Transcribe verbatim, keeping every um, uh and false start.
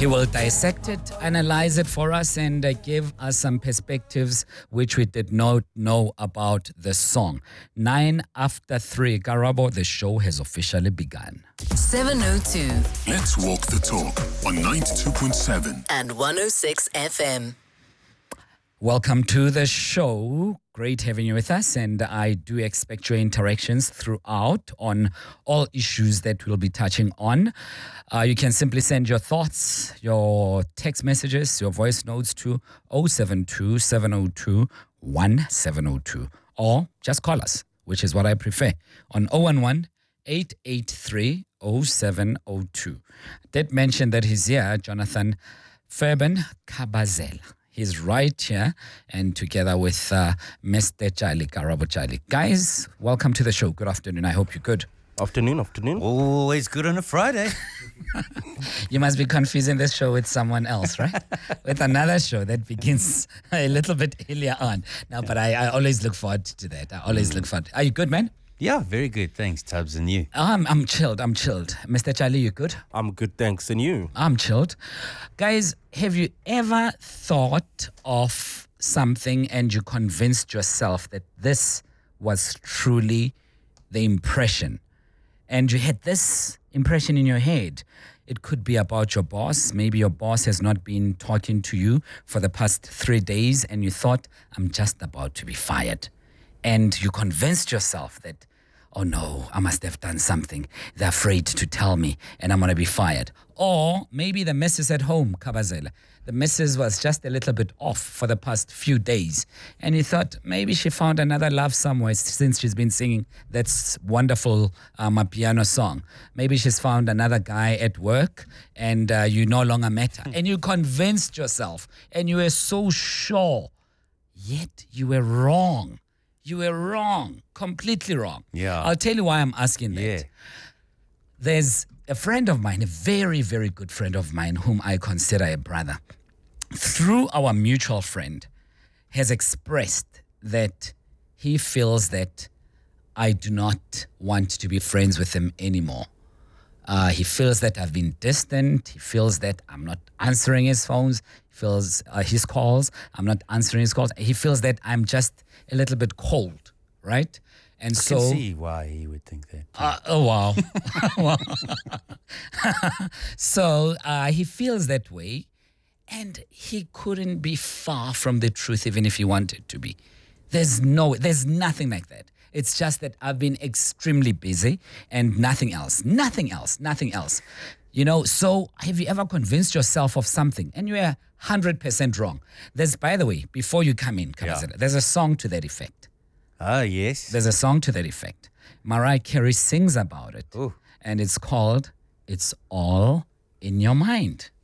He will dissect it, analyze it for us, and uh, give us some perspectives which we did not know about the song. Nine after three, Karabo, the show has officially begun. seven oh two. Let's walk the talk on ninety-two point seven and one oh six F M. Welcome to the show. Great having you with us, and I do expect your interactions throughout on all issues that we'll be touching on. Uh, you can simply send your thoughts, your text messages, your voice notes to oh seven two, seven oh two, one seven oh two, or just call us, which is what I prefer, on oh one one, eight eight three, oh seven oh two. I did mention that he's here, Jonathan Fabian Kabazela. He's right here, and together with uh, Mister Charlie Karabo Charlie. Guys, welcome to the show. Good afternoon. I hope you're good. Afternoon, afternoon. Always good on a Friday. You must be confusing this show with someone else, right? With another show that begins a little bit earlier on. No, but I, I always look forward to that. I always look forward. Are you good, man? Yeah, very good. Thanks, Tubbs, and you. I'm, I'm chilled. I'm chilled. Mister Charlie, you good? I'm good, thanks. And you? I'm chilled. Guys, have you ever thought of something and you convinced yourself that this was truly the impression? And you had this impression in your head. It could be about your boss. Maybe your boss has not been talking to you for the past three days and you thought, I'm just about to be fired. And you convinced yourself that, oh no, I must have done something. They're afraid to tell me and I'm going to be fired. Or maybe the missus at home, Kabazela. The missus was just a little bit off for the past few days. And you thought maybe she found another love somewhere since she's been singing that wonderful um, piano song. Maybe she's found another guy at work and uh, you no longer met her. And you convinced yourself and you were so sure. Yet you were wrong. You were wrong, completely wrong. Yeah. I'll tell you why I'm asking that. Yeah. There's a friend of mine, a very, very good friend of mine, whom I consider a brother, through our mutual friend, has expressed that he feels that I do not want to be friends with him anymore. Uh, he feels that I've been distant. He feels that I'm not answering his phones. He feels uh, his calls. I'm not answering his calls. He feels that I'm just a little bit cold, right? And I so, can see why he would think that. uh, oh wow. Wow. So uh, he feels that way, and he couldn't be far from the truth, even if he wanted to be. There's no, there's nothing like that. It's just that I've been extremely busy and nothing else, nothing else, nothing else. You know, so have you ever convinced yourself of something and you are one hundred percent wrong? There's, by the way, before you come in, Yeah. there's a song to that effect. Ah, yes. There's a song to that effect. Mariah Carey sings about it. Ooh. And it's called It's All in Your Mind.